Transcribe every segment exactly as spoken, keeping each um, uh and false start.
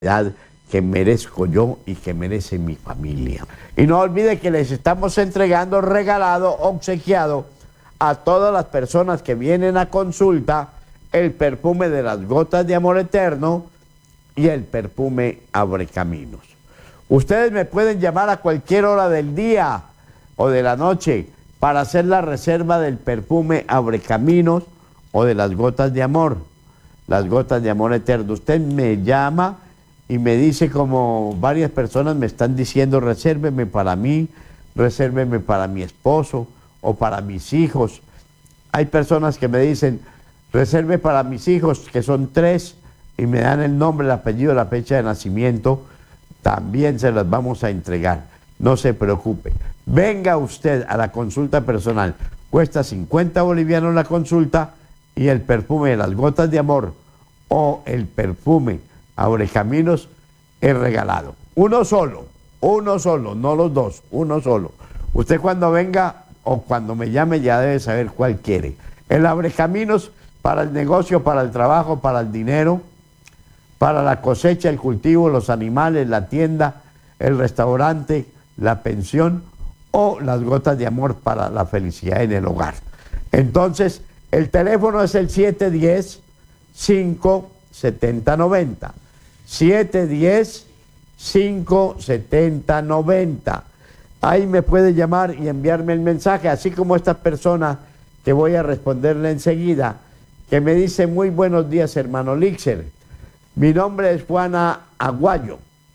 que merezco yo y que merece mi familia. Y no olvide que les estamos entregando regalado, obsequiado a todas las personas que vienen a consulta el perfume de las gotas de amor eterno y el perfume Abrecaminos. Ustedes me pueden llamar a cualquier hora del día o de la noche para hacer la reserva del perfume Abrecaminos o de las gotas de amor, las gotas de amor eterno. Usted me llama y me dice, como varias personas me están diciendo, resérveme para mí, resérveme para mi esposo o para mis hijos. Hay personas que me dicen, reserve para mis hijos, que son tres, y me dan el nombre, el apellido, la fecha de nacimiento. También se las vamos a entregar. No se preocupe. Venga usted a la consulta personal. Cuesta cincuenta bolivianos la consulta y el perfume de las gotas de amor o el perfume Abrecaminos es regalado. Uno solo, uno solo, no los dos, uno solo. Usted cuando venga o cuando me llame ya debe saber cuál quiere. El Abrecaminos para el negocio, para el trabajo, para el dinero, para la cosecha, el cultivo, los animales, la tienda, el restaurante, la pensión, o las gotas de amor para la felicidad en el hogar. Entonces, el teléfono es el siete uno cero, cinco siete cero, nueve cero. siete uno cero, cinco siete cero, nueve cero. Ahí me puede llamar y enviarme el mensaje, así como esta persona que voy a responderle enseguida, que me dice: muy buenos días, hermano Lixer. Mi nombre es Juana Aguayo.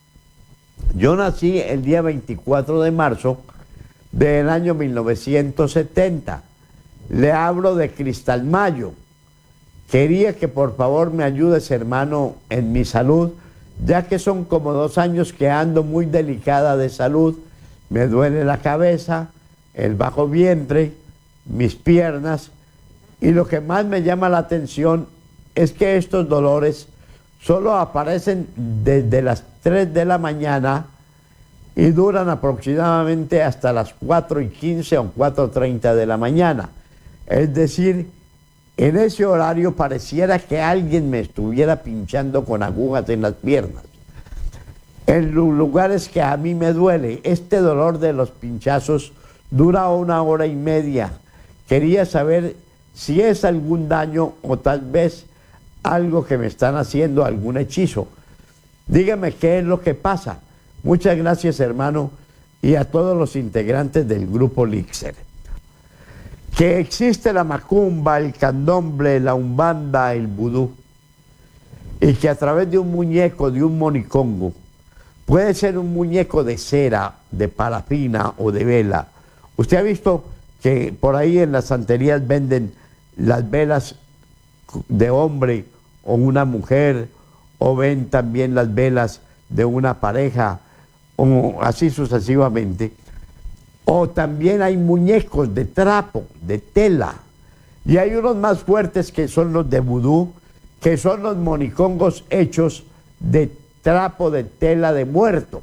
Yo nací el día veinticuatro de marzo del año mil novecientos setenta. Le hablo de Cristalmayo. Quería que por favor me ayudes, hermano, en mi salud, ya que son como dos años que ando muy delicada de salud. Me duele la cabeza, el bajo vientre, mis piernas, y lo que más me llama la atención es que estos dolores solo aparecen desde las tres de la mañana y duran aproximadamente hasta las cuatro y quince o cuatro y treinta de la mañana. Es decir, en ese horario pareciera que alguien me estuviera pinchando con agujas en las piernas. En los lugares que a mí me duele, este dolor de los pinchazos dura una hora y media. Quería saber si es algún daño o tal vez algo que me están haciendo, algún hechizo. Dígame qué es lo que pasa. Muchas gracias, hermano, y a todos los integrantes del grupo Lixer. Que existe la macumba, el candomblé, la umbanda, el vudú, y que a través de un muñeco, de un monicongo, puede ser un muñeco de cera, de parafina o de vela. Usted ha visto que por ahí en las santerías venden las velas de hombre o una mujer, o ven también las velas de una pareja, o así sucesivamente. O también hay muñecos de trapo, de tela, y hay unos más fuertes que son los de vudú, que son los monicongos hechos de trapo de tela de muerto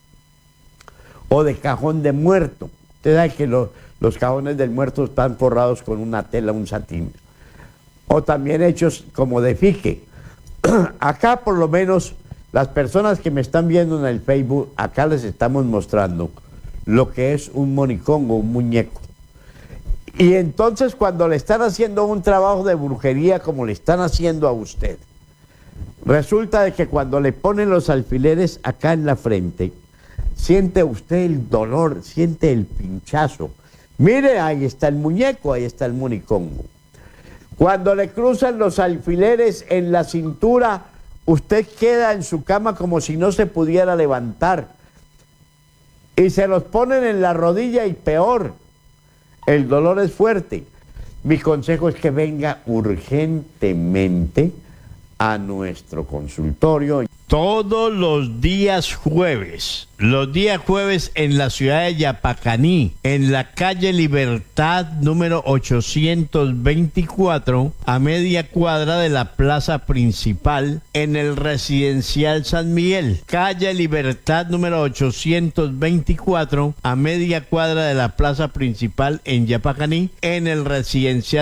o de cajón de muerto. Usted sabe que los, los cajones del muerto están forrados con una tela, un satín, o también hechos como de fique. Acá por lo menos las personas que me están viendo en el Facebook, acá les estamos mostrando lo que es un monicongo, un muñeco. Y entonces cuando le están haciendo un trabajo de brujería como le están haciendo a usted, resulta de que cuando le ponen los alfileres acá en la frente, siente usted el dolor, siente el pinchazo. Mire, ahí está el muñeco, ahí está el monicongo. Cuando le cruzan los alfileres en la cintura, usted queda en su cama como si no se pudiera levantar. Y se los ponen en la rodilla y peor, el dolor es fuerte. Mi consejo es que venga urgentemente a nuestro consultorio. Todos los días jueves, los días jueves en la ciudad de Yapacaní, en la calle Libertad número ochocientos veinticuatro, a media cuadra de la plaza principal, en el residencial San Miguel. Calle Libertad número ochocientos veinticuatro, a media cuadra de la plaza principal en Yapacaní, en el residencial